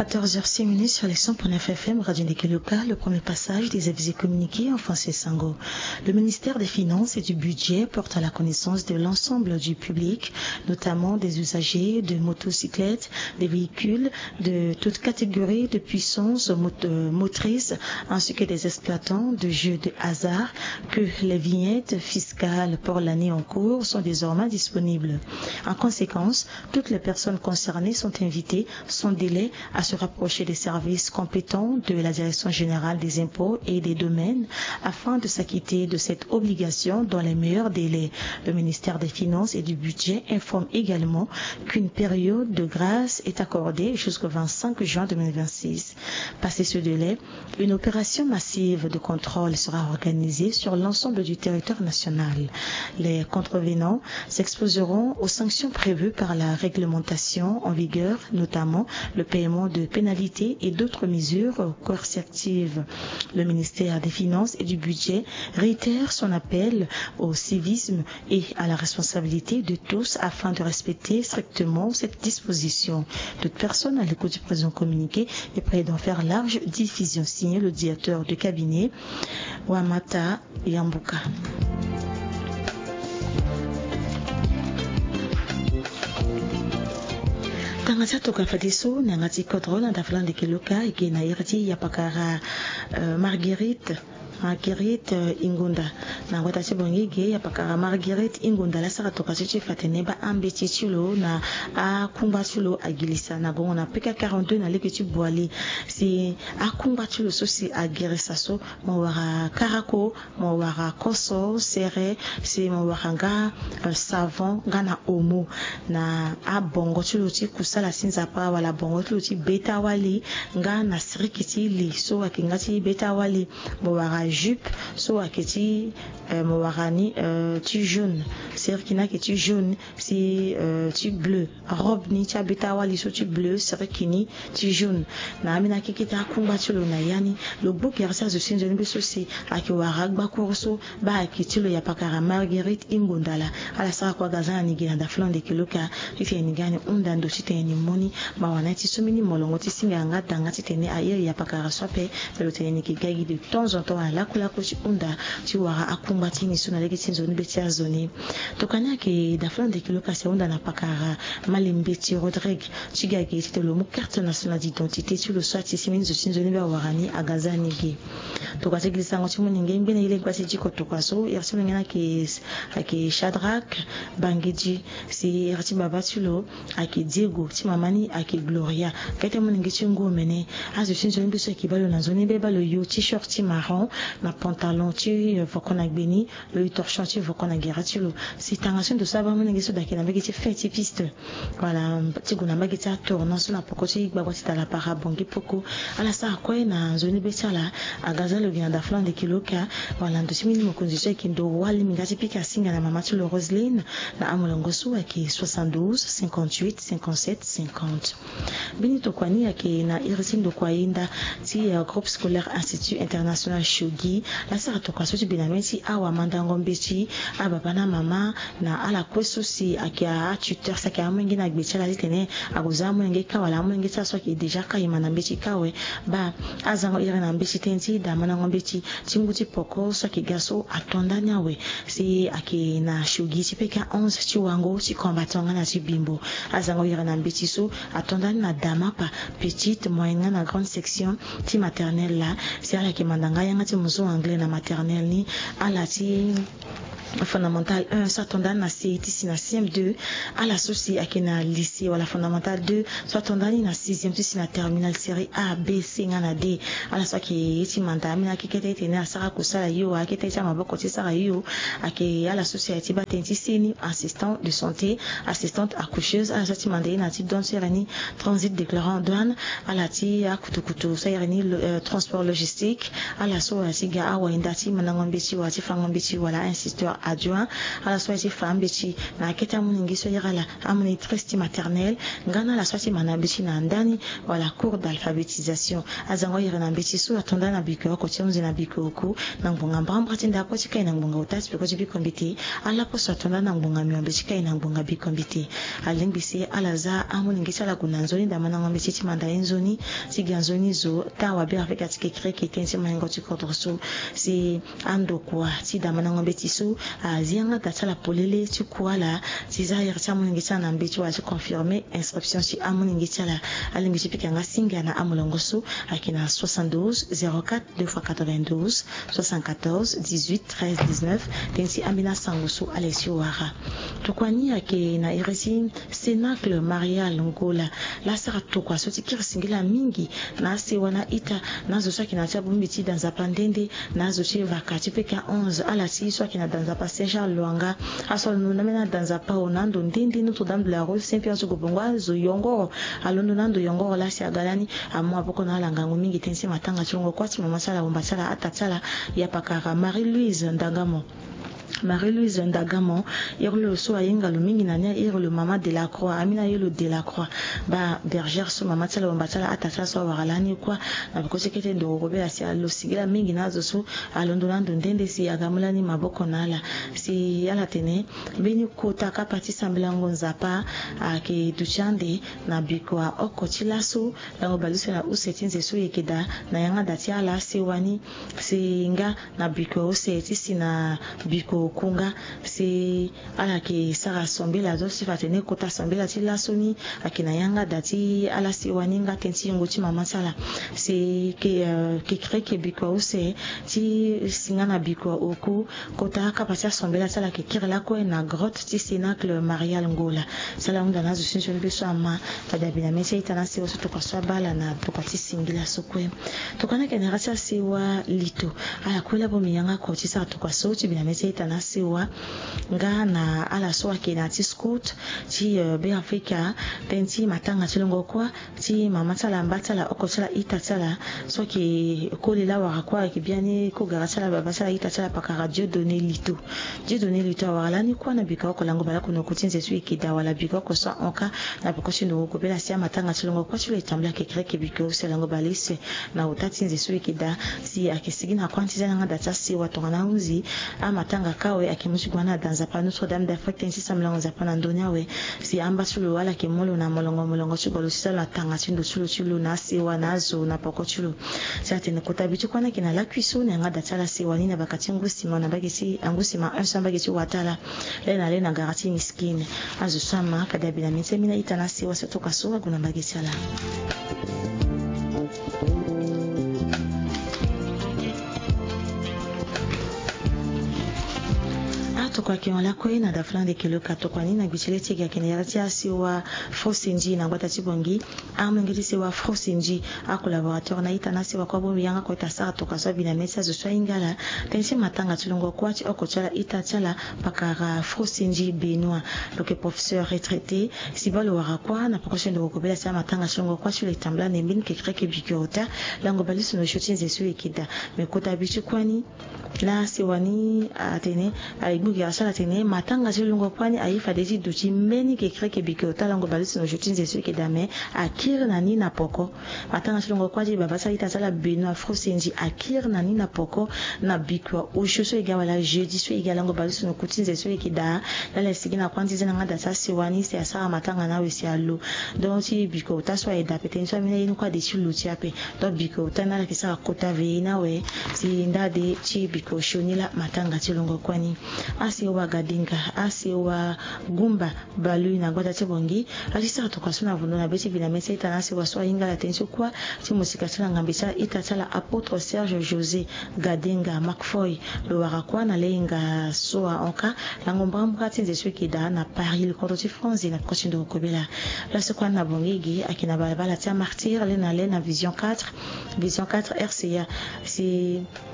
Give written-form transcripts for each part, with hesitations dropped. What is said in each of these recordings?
14h06 sur les 100.9 FM, Radio Nikeloka, le premier passage des avis et communiqués en français Sango. Le ministère des Finances et du Budget porte à la connaissance de l'ensemble du public, notamment des usagers de motocyclettes, des véhicules de toute catégorie de puissance motrice, ainsi que des exploitants de jeux de hasard, que les vignettes fiscales pour l'année en cours sont désormais disponibles. En conséquence, toutes les personnes concernées sont invitées sans délai à se rapprocher des services compétents de la Direction générale des impôts et des domaines afin de s'acquitter de cette obligation dans les meilleurs délais. Le ministère des Finances et du Budget informe également qu'une période de grâce est accordée jusqu'au 25 juin 2026. Passé ce délai, une opération massive de contrôle sera organisée sur l'ensemble du territoire national. Les contrevenants s'exposeront aux sanctions prévues par la réglementation en vigueur, notamment le paiement de pénalités et d'autres mesures coercitives. Le ministère des Finances et du Budget réitère son appel au civisme et à la responsabilité de tous afin de respecter strictement cette disposition. Toute personne à l'écoute du présent communiqué est prête d'en faire large diffusion. Signé le directeur de cabinet Wamata Yambuka. Tangasa toka fadiso na ngati contrôle ndafala ndekeloka ikena irati ya pakara Marguerite Ingunda na ngota chibongige ya pakara Marguerite Ingunda la saka toka chichi fateneba ambeti chulo na akumba chulo agilisa na gongo na peka 42 na leke chibwali si akumba chulo so si agirisa so mawara karako mawara koso sere si mawara nga savon ngana omo na abongo chulo chi kusala sinza pa wala bongo chulo chi beta wali nga na sirikiti li so akingati beta wali mawara jupe so aketi mawarani tu jaune c'est kina que tu jaune si tu bleu robe ni cha beta wali so tu bleu c'est kini tu jaune na amina kikita kumba chulo na yani le beau garçon de sinzo ni beso si akiwara gba kurso ba akitilo ya pakara Marguerite Ingundala ala sa kwa gazana ni gina da flan de kiloka ifi ni gani unda ndo chiteni moni mawana ti sumini molongo ti singa ngata ngati tene aye ya pakara sope le tene ki gagi de temps en temps ala kula ko ci unda ci wara akumba ti ni suna legi tinzo ni beti azoni tokanya ke da flan de kiloka se unda na pakara Malimbeti Rodrigue ci gagi ti lo mu carte nationale d'identité ci lo swati siminzo tinzo ni ba warani agazani gi tokase glisa ngoti mu ninge ngene ile kwasi ci ko tokaso yerso ngena ke Shadrach Bangiji si rati baba tulo ake Diego ti mamani ake Gloria kete mu ninge ci ngomene azo tinzo ni biso ki balo na zone be balo yo t-shirt ti marron na pantalon ti vokona gbeni le torchon ti vokona geratulo si tangason de saba mu ninge so dakena be ti fête piste voilà ti guna ba ti tournon so na poko ti gba ti la para bongi poko ala sa ko na zone be tala agaza le gina da flan de kiloka voilà ndo simini mo kondition ki ndo wali mingati pika singa na mama ti le Roseline na amolongo so ki 72 58 57 50 bini to kwani ki na irisin do kwainda ti groupe scolaire Institut International Shogi la sa to kwaso ti binamenti awa mandango mbeti ababa na mama na ala kweso si akia tuteur sa ka mwengi na gbetela litene agoza mwengi kawala mwengi sa so ki deja ka imana mbeti kawe ba azango ire na mbeti tenti da manango mbeti tinguti poko so ki gaso atonda nyawe si aki na Shogi ti peka 11 ti wango ti combattant na ti bimbo azango ire na mbeti so atonda na dama pa petite moyenne na grande section ti maternelle la si ala ki mandanga yanga ti muso anglais na maternelle ni ala ti fondamental 1 s'attendant na CET si na CM2 à la souci à na lycée wala fondamental 2 s'attendant na 6e si na terminal série A B C na D à la soki eti manda mina kikete tene asara kusala yo akete cha maboko ti sara yo ake à la société batenti seni assistant de santé assistante accoucheuse à la soki manda na ti don sereni transit déclarant douane à la ti akutukutu sereni transport logistique à la so siga awa indati manangombechi wa tifangombechi wala assisteur adjoint ala swati fambechi na keta muningiso yagala amonitrice maternelle ngana la swati manambechi na ndani wala cours d'alphabétisation azango yirana mbechi so atonda na biko ko tshemzi na biko ku na ngbonga mbamba tinda ko chika ina ngbonga utasi biko biko mbiti ala po so atonda na ngbonga miombe chika ina ngbonga biko mbiti alimbisi alaza amuningisa la kunanzoni da manangombechi timanda enzoni siganzoni zo tawa bi avec atike kreke tensi mango tikodroso si ando kwa si da manangombechi so azianga tatala polele tikuala siza yercha muningisa na mbechi wa confirmer inscription si amuningisa la alimbisi pikanga singa na amulongoso akina 72 04 2x92 74 18 13 19 tensi ambina sangoso alesio wara tukwani ake na irisi Cénacle Marial Ngola la sera tokwa soti kirsingila mingi na se wana ita nazo swaki na tabu mbiti danza pandende nazo chi vakati peka 11 ala si swaki na danza pa Saint Luanga aso nuna mena danza pa onando ndindi Notre Dame de la Rose Saint Pierre Zugobongwa zo yongo alondo nando yongo la si agalani amwa boko na langango mingi tensi matanga chongo kwati mama sala ombatala atatala ya pakara Marie-Louise Ndangamo Marie-Louise Ndagamo irlo so ayenga lo mingi nanya irlo mama de la Croix amina yelo de la Croix ba bergère so mama tsala ombatala atata so waralani kwa na bikose kete ndo robe asi alo sigila mingi nazo so alondo nando ndende si agamulani maboko nala si ala tene beni kota kapati sambilango nzapa ke duchande na biko okotila so lango balise na usetinze so yekeda na yanga datia ala sewani singa na biko oseti sina biko kunga si ala ke sara sombela zo si fatene kota sombela ti lasoni akina yanga dati ala si waninga tenti ngoti mama sala si ke kreke biko ose ti singana biko oku kota kapasa sombela sala ke kirla ko na grotte ti Cénacle Marial Ngola sala unda nazo sinjoni beso ama kada bina mese itana si oso to kwaswa bala na to kwati singila sokwe to kana ke ngarasa si wa lito ala kwela bo miyanga ko ti sa to kwaso ti bina mese itana siwa nga na ala soa ke na ti scout ti be Afrika tenti matanga chilongo kwa ti mama tsala mbatala okotsala itatsala so ke kolela wara kwa ke biani ko garatsala baba tsala itatsala pakara Dieu donner lito wala ni kwa na bika ko lango bala kuno kutinze su ikida wala bika ko so onka na bikoshi ndo ko bela sia matanga chilongo kwa chule tambla ke kreke bika se lango balise na utatinze su ikida si akesigina kwantiza nga data si watongana unzi amatanga kawe akimushigwana danza pa Notre Dame d'Afrique tensi samlango za pana ndonyawe si amba sulu wala kimolo na molongo chugolo sala tanga chindo chulu na siwa nazo na poko chulu sate ne kotabitu kwana kina la cuisson nga datala siwa nina bakati ngusima na bagisi angusima nsamba bagisi watala lena garati miskine azu sama kadabila mitsemina itana siwa sotoka suwa guna bagisi ala kwa kiona kwa na daflan de kilo katokwa nina bichileti ya kinayati asiwa Frosinji na ngwata chibongi amengeti siwa Frosinji a collaborateur na ita nasi wa kwa bomi yanga kwa tasara toka so bina mesa zo swa ingala tensi matanga tulongo kwachi okochala ita chala pakara Frosinji Benoît donc professeur retraité sibalo warakwa na pakoshe ndo kokobela sa matanga tulongo kwachi le tambla ne mbini kekreke bikiota lango balisu no shotin zesu ikida mekota bichu kwani la siwani atene aibugi asala tene matanga chilungo kwani aifa deji duchi mbeni ke kreke bike otalango balisi no jutinze suke dame akir na nina poko matanga chilungo kwaji baba sa ita sala Benoît Frosinji akir na nina poko na bikwa ushuso igawa la jeudi so igalango balisi no kutinze suke da la sigina kwanti zena ngada sa siwani se asara matanga na wesi allo donc si biko taswa eda petenso mina inu kwa de chulu tiape donc biko tana la kisa kota veina we si ndade chi biko shonila matanga chilungo kwani asiwa gadinga asiwa gumba balu na ngota chebongi alisa tukasuna vundo na beti vina mesa ita nasi waswa inga la tenso kwa ti musika tsala ngambisa ita tsala apôtre Serge José Gadinga Macfoy lo warakwa na lenga soa onka la ngombamba tinze swiki da na Paris le compte de France na prochaine de kobela la sekwa na bongigi akina balabala tia martyr le na Vision 4 RCA si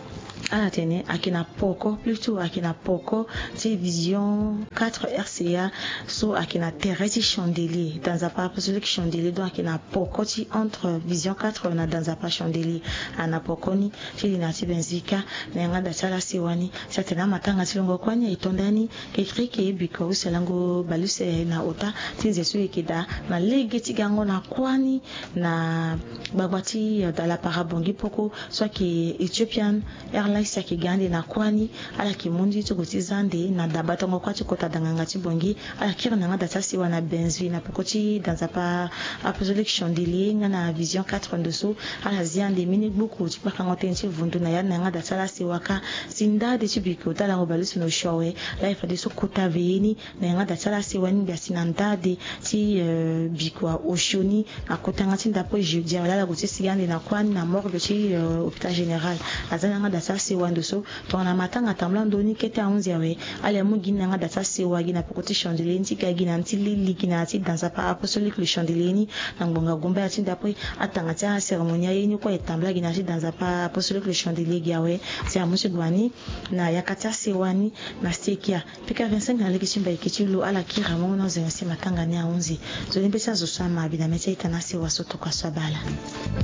à la télé akina poko plutôt akina poko c'est vision 4 RCA so akina terrasse chandelier dans un apostolique chandelier donc akina poko ti entre vision 4 na dans un chandelier ana poko ni chili na tibenzika na ngada chala siwani satena matanga silongo kwanya itondani kekri ke biko uselango baluse na ota tinze su ikida na lege tigango na kwani na bagwati dans la parabongi poko soit ki Ethiopian Airlines ya kigande na kwani ala kimundi to kotizande na dabata ngokwati kota danganga tibongi ala kirna ngada tasi wana benzi na pokoti dans apa apostolique chandelier na vision 4 ndoso ala ziande mini buku tipaka ngotenchi vundu na yana ngada tala siwaka sinda de tibiko tala ngobalusi no showe life de so kota veini na ngada tala siwani bia sinandade ti bikwa oshoni na kota ngati ndapo jeudi ala gotisi yande na kwani na morgue ti hôpital général azana ngada tala siwando so tona matanga tamlando ni kete aunzi yawe ale mugina ngada tala siwagi na pokoti chandelier ntika gina ntili ligina ti dans apa apostolique le chandelier ni na ngonga gomba ti ndapo atanga ti cérémonie yeni kwa etambla gina ti dans apa apostolique le chandelier giawe c'est à monsieur Douani na yakata sewani na stekia pika 25 na leki chimba ikichulu ala kira mo no zenga matanga ni aunzi zo limbesa zo sama bina meta itana sewa soto kwa sabala.